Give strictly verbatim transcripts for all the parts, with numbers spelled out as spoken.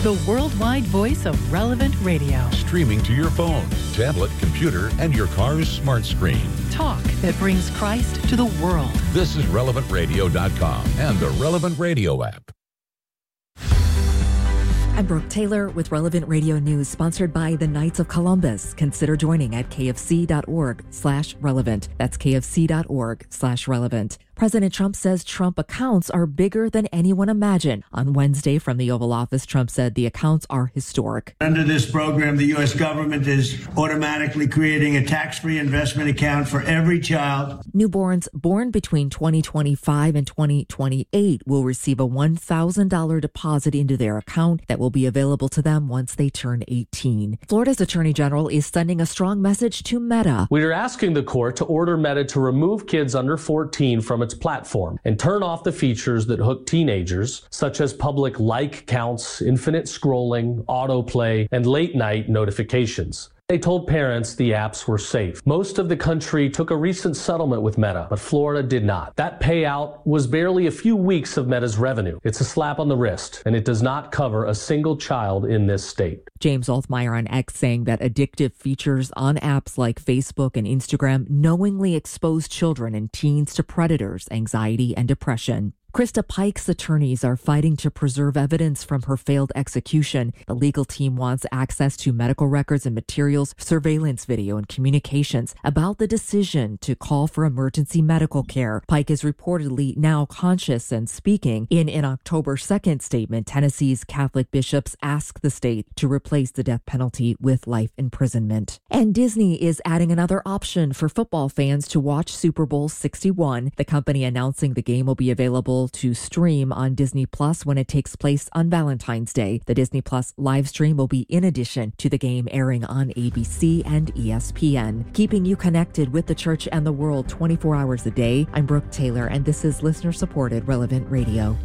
the worldwide voice of Relevant Radio. Streaming to your phone, tablet, computer, and your car's smart screen. Talk that brings Christ to the world. This is relevant radio dot com and the Relevant Radio app. I'm Brooke Taylor with Relevant Radio News, sponsored by the Knights of Columbus. Consider joining at kfc.org slash relevant. That's kfc.org slash relevant. President Trump says Trump accounts are bigger than anyone imagined. On Wednesday from the Oval Office, Trump said the accounts are historic. Under this program, the U S government is automatically creating a tax-free investment account for every child. Newborns born between twenty twenty-five and twenty twenty-eight will receive a one thousand dollars deposit into their account that will be available to them once they turn eighteen. Florida's Attorney General is sending a strong message to Meta. We are asking the court to order Meta to remove kids under fourteen from its platform and turn off the features that hook teenagers, such as public like counts, infinite scrolling, autoplay, and late night notifications. They told parents the apps were safe. Most of the country took a recent settlement with Meta, but Florida did not. That payout was barely a few weeks of Meta's revenue. It's a slap on the wrist, and it does not cover a single child in this state. James Althmeyer on X saying that addictive features on apps like Facebook and Instagram knowingly expose children and teens to predators, anxiety, and depression. Krista Pike's attorneys are fighting to preserve evidence from her failed execution. The legal team wants access to medical records and materials, surveillance video, and communications about the decision to call for emergency medical care. Pike is reportedly now conscious and speaking. In an October second statement, Tennessee's Catholic bishops asked the state to replace the death penalty with life imprisonment. And Disney is adding another option for football fans to watch Super Bowl sixty-one. The company announcing the game will be available to stream on Disney Plus when it takes place on Valentine's Day. The Disney Plus live stream will be in addition to the game airing on A B C and E S P N. Keeping you connected with the church and the world twenty-four hours a day, I'm Brooke Taylor, and this is listener-supported Relevant Radio.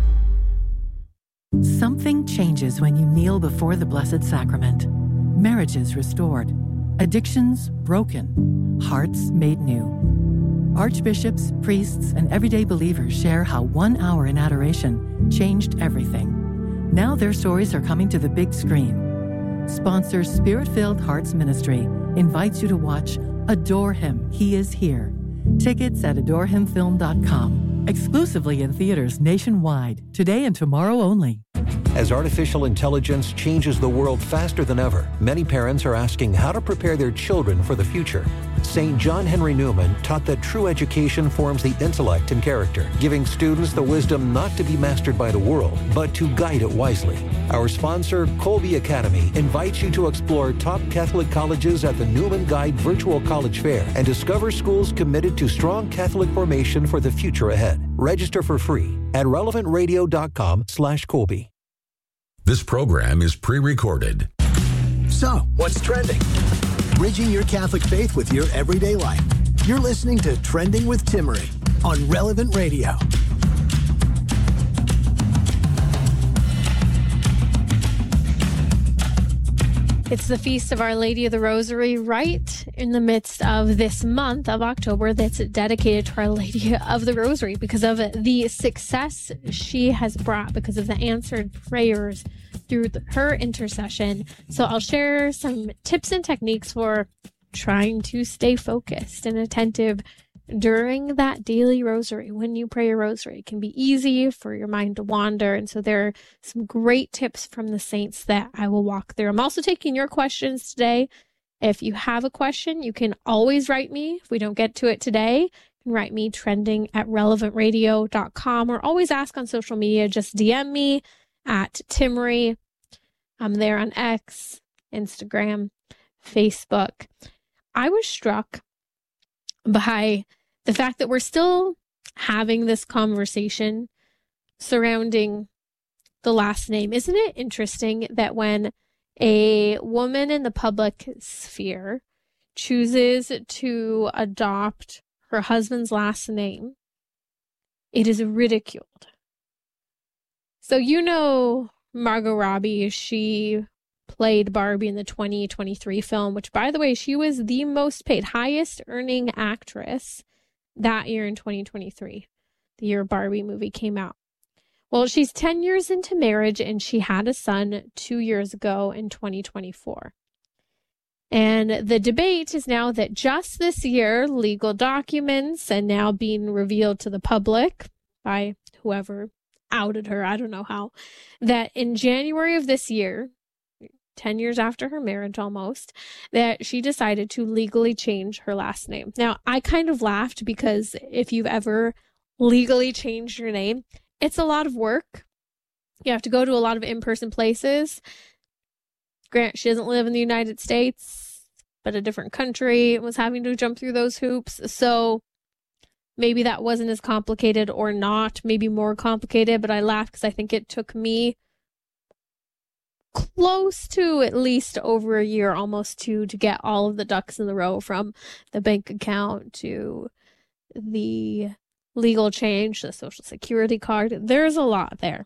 Something changes when you kneel before the Blessed Sacrament. Marriages restored, addictions broken, hearts made new. Archbishops, priests, and everyday believers share how one hour in adoration changed everything. Now their stories are coming to the big screen. Sponsor Spirit-Filled Hearts Ministry invites you to watch Adore Him, He is Here. Tickets at adore him film dot com. Exclusively in theaters nationwide, today and tomorrow only. As artificial intelligence changes the world faster than ever, many parents are asking how to prepare their children for the future. Saint John Henry Newman taught that true education forms the intellect and character, giving students the wisdom not to be mastered by the world, but to guide it wisely. Our sponsor, Colby Academy, invites you to explore top Catholic colleges at the Newman Guide Virtual College Fair and discover schools committed to strong Catholic formation for the future ahead. Register for free at relevant radio dot com slash Colby. This program is pre-recorded. So, what's trending? Bridging your Catholic faith with your everyday life. You're listening to Trending with Timmerie on Relevant Radio. It's the Feast of Our Lady of the Rosary right in the midst of this month of October that's dedicated to Our Lady of the Rosary because of the success she has brought, because of the answered prayers through the, her intercession. So I'll share some tips and techniques for trying to stay focused and attentive during that daily rosary. When you pray a rosary, it can be easy for your mind to wander. And so there are some great tips from the saints that I will walk through. I'm also taking your questions today. If you have a question, you can always write me. If we don't get to it today, you can write me trending at relevant radio dot com, or always ask on social media. Just D M me at Timmerie. I'm there on X, Instagram, Facebook. I was struck by the fact that we're still having this conversation surrounding the last name. Isn't it interesting that when a woman in the public sphere chooses to adopt her husband's last name, it is ridiculed? So you know Margot Robbie, she played Barbie in the twenty twenty-three film, which, by the way, she was the most paid, highest earning actress that year in twenty twenty-three, the year Barbie movie came out. Well, she's ten years into marriage and she had a son two years ago in twenty twenty-four. And the debate is now that just this year, legal documents and now being revealed to the public by whoever outed her, I don't know how, that in January of this year, ten years after her marriage almost, that she decided to legally change her last name. Now, I kind of laughed because if you've ever legally changed your name, it's a lot of work. You have to go to a lot of in-person places. Grant, she doesn't live in the United States, but a different country, was having to jump through those hoops. So maybe that wasn't as complicated or not, maybe more complicated, but I laughed because I think it took me close to at least over a year, almost two, to get all of the ducks in the row, from the bank account to the legal change, the social security card. There's a lot there.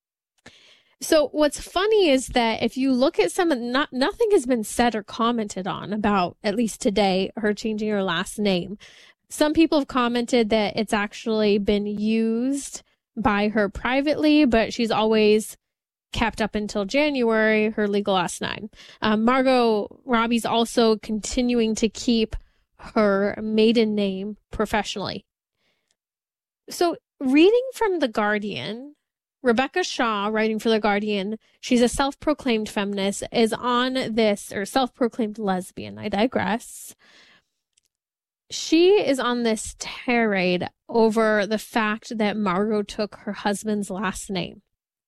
So what's funny is that if you look at some, not nothing has been said or commented on about, at least today, her changing her last name. Some people have commented that it's actually been used by her privately, but she's always kept up until January her legal last name. Um, Margot Robbie's also continuing to keep her maiden name professionally. So reading from The Guardian, Rebecca Shaw, writing for The Guardian, she's a self-proclaimed feminist, is on this, or self-proclaimed lesbian, I digress. She is on this tirade over the fact that Margot took her husband's last name.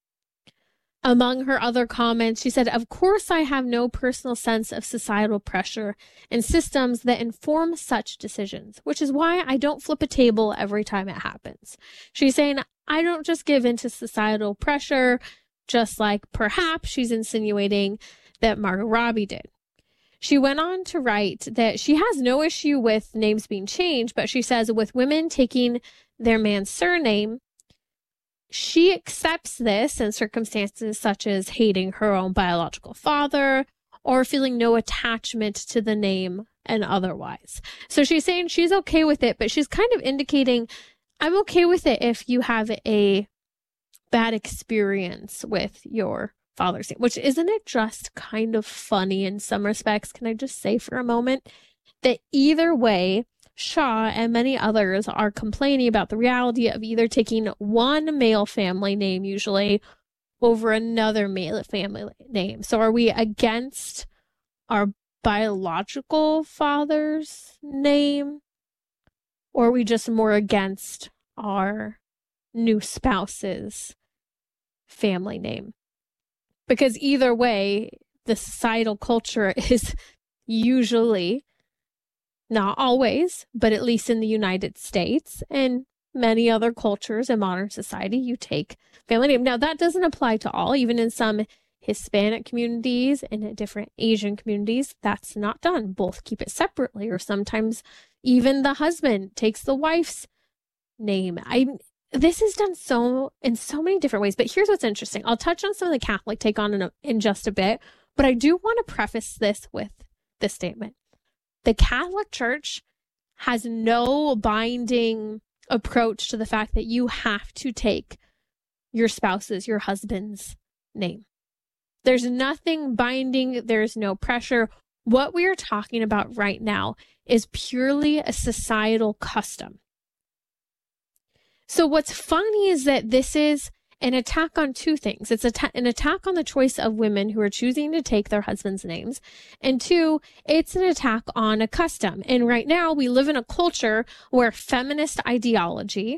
Among her other comments, she said, "Of course, I have no personal sense of societal pressure and systems that inform such decisions, which is why I don't flip a table every time it happens." She's saying, I don't just give in to societal pressure, just like perhaps she's insinuating that Margot Robbie did. She went on to write that she has no issue with names being changed, but she says with women taking their man's surname, she accepts this in circumstances such as hating her own biological father or feeling no attachment to the name and otherwise. So she's saying she's okay with it, but she's kind of indicating, I'm okay with it if you have a bad experience with your father's name, which isn't it just kind of funny in some respects? Can I just say for a moment that either way, Shaw and many others are complaining about the reality of either taking one male family name, usually, over another male family name. So are we against our biological father's name, or are we just more against our new spouse's family name? Because either way, the societal culture is usually, not always, but at least in the United States and many other cultures in modern society, you take family name. Now, that doesn't apply to all. Even in some Hispanic communities and in different Asian communities, that's not done. Both keep it separately, or sometimes even the husband takes the wife's name. I this is done so in so many different ways. But here's what's interesting. I'll touch on some of the Catholic take on in, a, in just a bit, but I do want to preface this with this statement. The Catholic Church has no binding approach to the fact that you have to take your spouse's, your husband's name. There's nothing binding. There's no pressure. What we are talking about right now is purely a societal custom. So what's funny is that this is an attack on two things. It's a ta- an attack on the choice of women who are choosing to take their husbands' names. And two, it's an attack on a custom. And right now we live in a culture where feminist ideology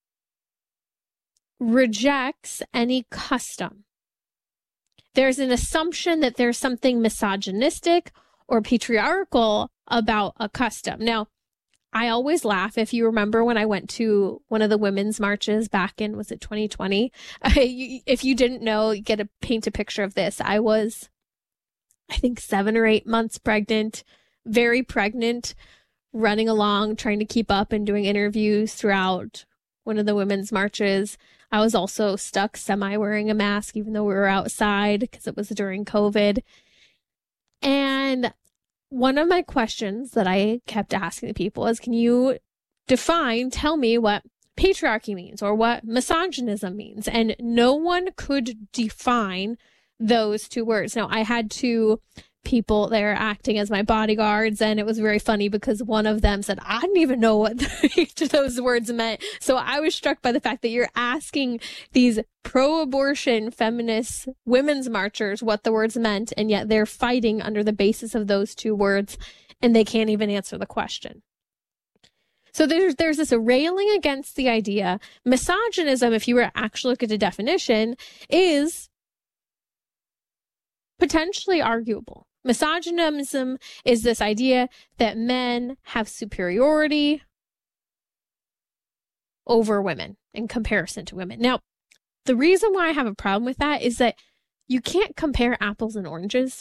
rejects any custom. There's an assumption that there's something misogynistic or patriarchal about a custom. Now, I always laugh. If you remember when I went to one of the women's marches back in, was it twenty twenty? I, if you didn't know, you get to paint a picture of this. I was, I think, seven or eight months pregnant, very pregnant, running along, trying to keep up and doing interviews throughout one of the women's marches. I was also stuck semi wearing a mask, even though we were outside because it was during COVID. And one of my questions that I kept asking the people is, can you define, tell me what patriarchy means or what misogynism means. And no one could define those two words. Now, I had two people there acting as my bodyguards, and it was very funny because one of them said, I didn't even know what each of those words meant. So I was struck by the fact that you're asking these pro-abortion feminist women's marchers what the words meant, and yet they're fighting under the basis of those two words, and they can't even answer the question. So there's there's this railing against the idea. Misogynism, if you were to actually look at the definition, is potentially arguable. Misogynism is this idea that men have superiority over women in comparison to women. Now, the reason why I have a problem with that is that you can't compare apples and oranges.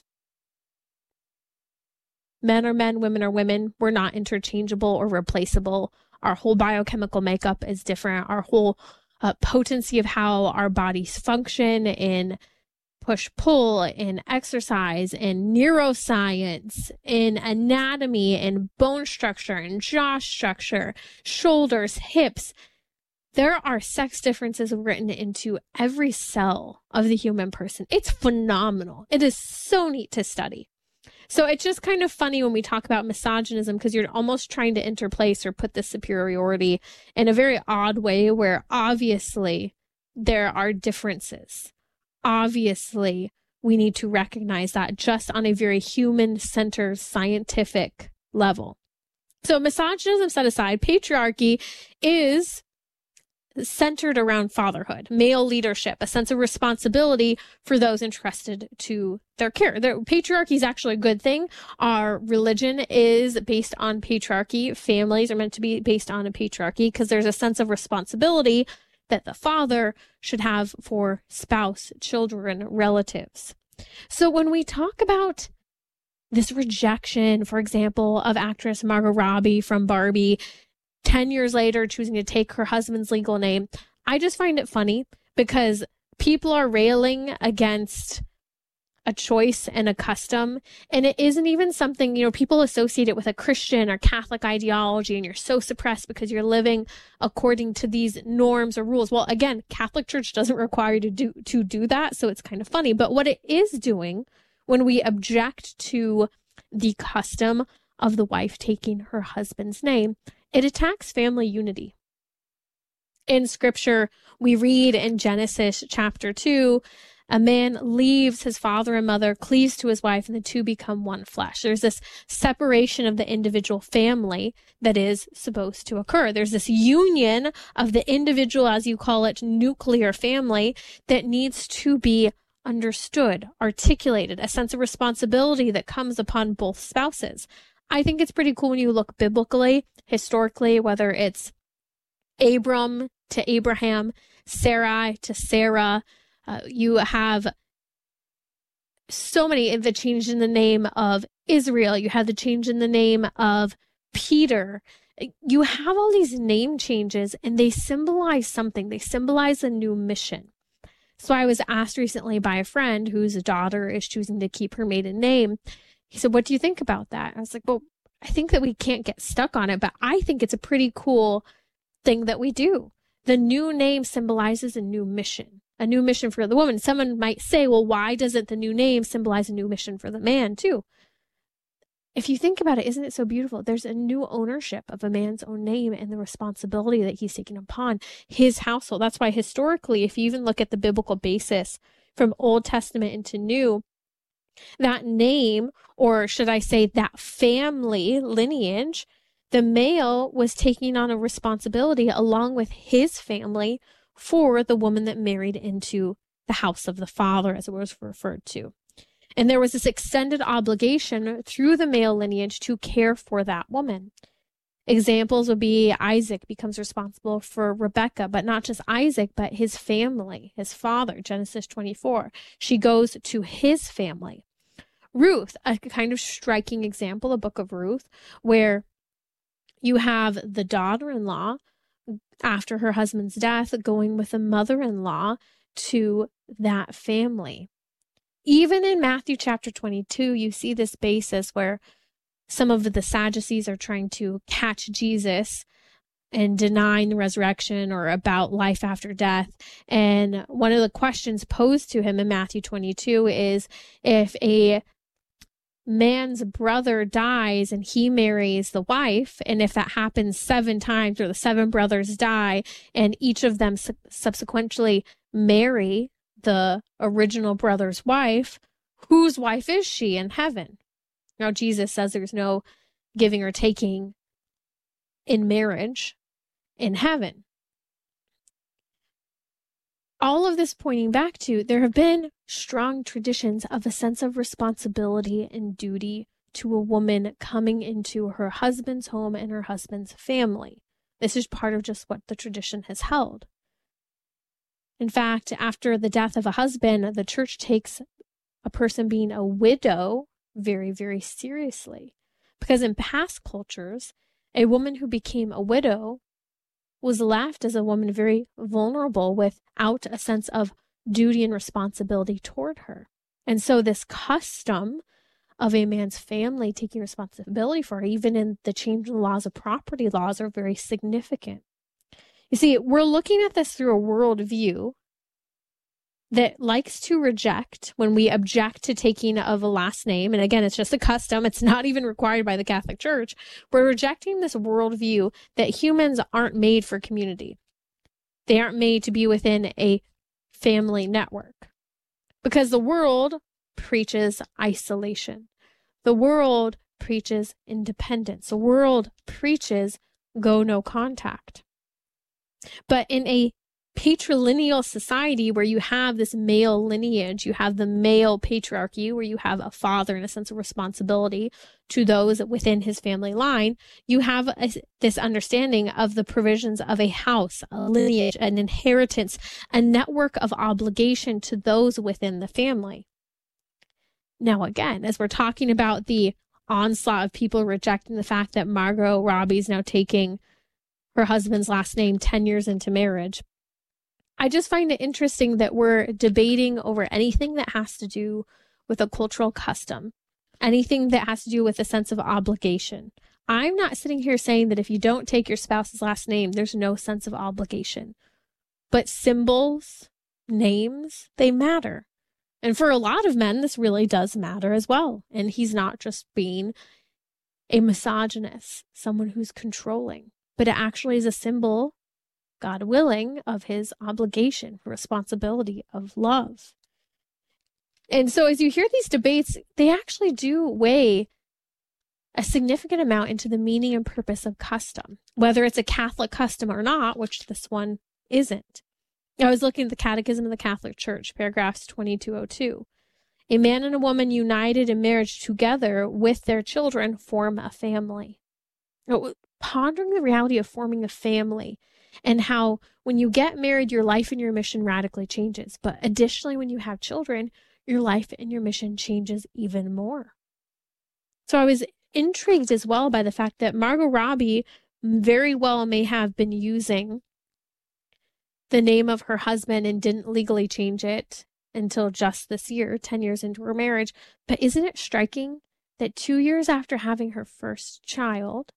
Men are men, women are women. We're not interchangeable or replaceable. Our whole biochemical makeup is different. Our whole uh, potency of how our bodies function in push-pull, in exercise, in neuroscience, in anatomy, in bone structure, in jaw structure, shoulders, hips. There are sex differences written into every cell of the human person. It's phenomenal. It is so neat to study. So it's just kind of funny when we talk about misogynism because you're almost trying to interplace or put the superiority in a very odd way where obviously there are differences. Obviously, we need to recognize that just on a very human-centered, scientific level. So misogynism set aside, patriarchy is centered around fatherhood, male leadership, a sense of responsibility for those entrusted to their care. The patriarchy is actually a good thing. Our religion is based on patriarchy. Families are meant to be based on a patriarchy because there's a sense of responsibility that the father should have for spouse, children, relatives. So when we talk about this rejection, for example, of actress Margot Robbie from Barbie, ten years later choosing to take her husband's legal name, I just find it funny because people are railing against a choice and a custom, and it isn't even something, you know, people associate it with a Christian or Catholic ideology, and you're so suppressed because you're living according to these norms or rules. Well, again, Catholic Church doesn't require you to do to do that, so it's kind of funny. But what it is doing when we object to the custom of the wife taking her husband's name, it attacks family unity. In scripture, we read in Genesis chapter two, a man leaves his father and mother, cleaves to his wife, and the two become one flesh. There's this separation of the individual family that is supposed to occur. There's this union of the individual, as you call it, nuclear family that needs to be understood, articulated, a sense of responsibility that comes upon both spouses. I think it's pretty cool when you look biblically, historically, whether it's Abram to Abraham, Sarai to Sarah. Uh, you have so many, the change in the name of Israel. You have the change in the name of Peter. You have all these name changes and they symbolize something. They symbolize a new mission. So I was asked recently by a friend whose daughter is choosing to keep her maiden name. He said, what do you think about that? I was like, well, I think that we can't get stuck on it, but I think it's a pretty cool thing that we do. The new name symbolizes a new mission, a new mission for the woman. Someone might say, well, why doesn't the new name symbolize a new mission for the man too? If you think about it, isn't it so beautiful? There's a new ownership of a man's own name and the responsibility that he's taking upon his household. That's why historically, if you even look at the biblical basis from Old Testament into New, that name, or should I say that family lineage, the male was taking on a responsibility along with his family for the woman that married into the house of the father, as it was referred to. And there was this extended obligation through the male lineage to care for that woman. Examples would be Isaac becomes responsible for Rebekah, but not just Isaac, but his family, his father, Genesis twenty-four. She goes to his family. Ruth, a kind of striking example, the book of Ruth, where you have the daughter-in-law, after her husband's death, going with the mother-in-law to that family. Even in Matthew chapter twenty-two, you see this basis where some of the Sadducees are trying to catch Jesus and denying the resurrection or about life after death. And one of the questions posed to him in Matthew twenty-two is, if a man's brother dies and he marries the wife, and if that happens seven times, or the seven brothers die and each of them su- subsequently marry the original brother's wife, whose wife is she in heaven? Now, Jesus says there's no giving or taking in marriage in heaven. All of this pointing back to, there have been strong traditions of a sense of responsibility and duty to a woman coming into her husband's home and her husband's family. This is part of just what the tradition has held. In fact, after the death of a husband, the church takes a person being a widow very, very seriously. Because in past cultures, a woman who became a widow was left as a woman very vulnerable without a sense of duty and responsibility toward her. And so this custom of a man's family taking responsibility for her, even in the change in the laws of property laws, are very significant. You see, we're looking at this through a worldview that likes to reject when we object to taking of a last name. And again, it's just a custom. It's not even required by the Catholic Church. We're rejecting this worldview that humans aren't made for community. They aren't made to be within a family network. Because the world preaches isolation. The world preaches independence. The world preaches go no contact. But in a patrilineal society where you have this male lineage, you have the male patriarchy where you have a father and a sense of responsibility to those within his family line, you have a, this understanding of the provisions of a house, a lineage, an inheritance, a network of obligation to those within the family. Now, again, as we're talking about the onslaught of people rejecting the fact that Margot Robbie is now taking her husband's last name ten years into marriage, I just find it interesting that we're debating over anything that has to do with a cultural custom, anything that has to do with a sense of obligation. I'm not sitting here saying that if you don't take your spouse's last name, there's no sense of obligation. But symbols, names, they matter. And for a lot of men, this really does matter as well. And he's not just being a misogynist, someone who's controlling, but it actually is a symbol, God willing, of his obligation, responsibility, of love. And so as you hear these debates, they actually do weigh a significant amount into the meaning and purpose of custom, whether it's a Catholic custom or not, which this one isn't. I was looking at the Catechism of the Catholic Church, paragraphs twenty-two oh two. A man and a woman united in marriage together with their children form a family. Now, pondering the reality of forming a family and how when you get married, your life and your mission radically changes. But additionally, when you have children, your life and your mission changes even more. So I was intrigued as well by the fact that Margot Robbie very well may have been using the name of her husband and didn't legally change it until just this year, ten years into her marriage. But isn't it striking that two years after having her first child,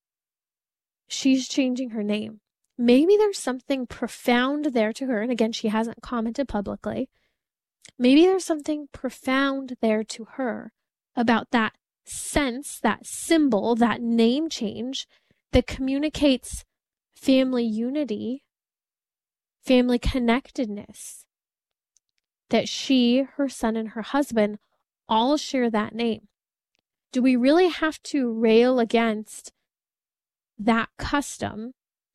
she's changing her name? Maybe there's something profound there to her. And again, she hasn't commented publicly. Maybe there's something profound there to her about that sense, that symbol, that name change that communicates family unity, family connectedness, that she, her son, and her husband all share that name. Do we really have to rail against that custom?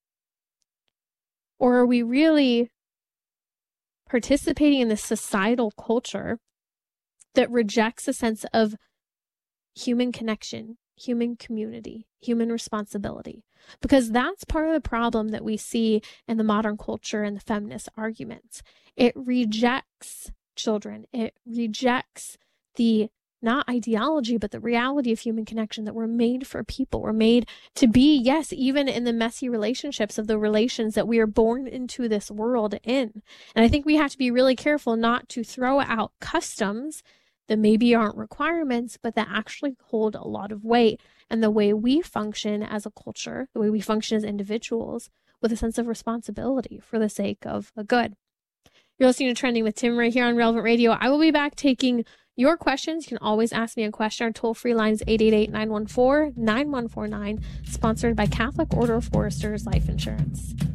Or are we really participating in this societal culture that rejects a sense of human connection, human community, human responsibility? Because that's part of the problem that we see in the modern culture and the feminist arguments. It rejects children. It rejects the not ideology, but the reality of human connection, that we're made for people. We're made to be, yes, even in the messy relationships of the relations that we are born into this world in. And I think we have to be really careful not to throw out customs that maybe aren't requirements, but that actually hold a lot of weight. And the way we function as a culture, the way we function as individuals, with a sense of responsibility for the sake of a good. You're listening to Trending with Timmerie here on Relevant Radio. I will be back taking your questions. You can always ask me a question. Our toll-free line is eight eight eight, nine one four, nine one four nine, sponsored by Catholic Order of Foresters Life Insurance.